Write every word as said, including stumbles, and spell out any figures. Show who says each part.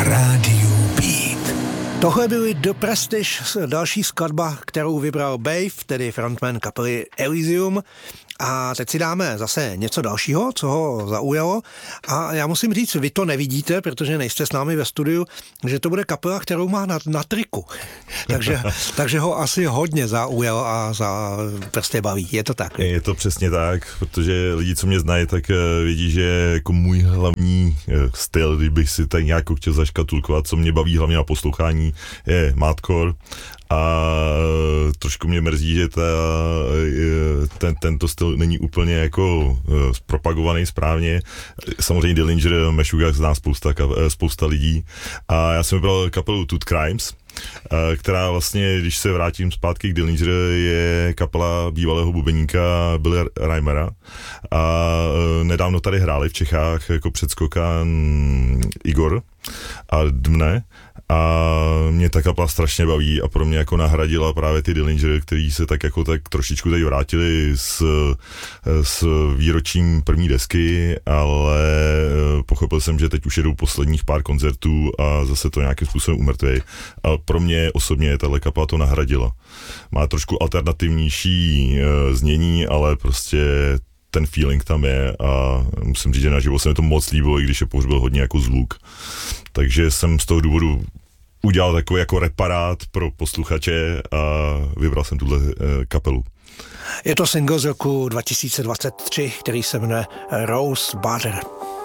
Speaker 1: rádiu Beat.
Speaker 2: Tohle byly The Prestige, další skladba, kterou vybral Bave, tedy frontman kapely Elysium. A teď si dáme zase něco dalšího, co ho zaujalo. A já musím říct, vy to nevidíte, protože nejste s námi ve studiu, že to bude kapela, kterou má na, na triku. takže, takže ho asi hodně zaujalo a za, prostě baví. Je to tak?
Speaker 3: Je to přesně tak, protože lidi, co mě znají, tak vidí, že jako můj hlavní styl, kdybych si tak nějak chtěl zaškatulkovat, co mě baví hlavně na poslouchání, je mathcore. A trošku mě mrzí, že ta, ten, tento styl není úplně jako zpropagovaný správně. Samozřejmě Dillinger, Meshuggah zná spousta, spousta lidí. A já jsem vybral kapelu Tooth Crimes, která vlastně, když se vrátím zpátky k Dillinger, je kapela bývalého bubeníka Billy Reimera. A nedávno tady hráli v Čechách jako předskokan Igor a Dmne. A mě ta kapela strašně baví a pro mě jako nahradila právě ty Dillinger, který se tak jako tak trošičku teď vrátili s, s výročím první desky, ale pochopil jsem, že teď už jedou posledních pár koncertů a zase to nějakým způsobem umrtvej. A pro mě osobně tahle kapela to nahradila. Má trošku alternativnější znění, ale prostě ten feeling tam je a musím říct, že naživo se mi to moc líbilo, i když je pohřbil hodně jako zvuk. Takže jsem z toho důvodu udělal takový jako reparát pro posluchače a vybral jsem tuhle kapelu.
Speaker 2: Je to single z roku dva tisíce dvacet tři, který se jmenuje Rose Butter.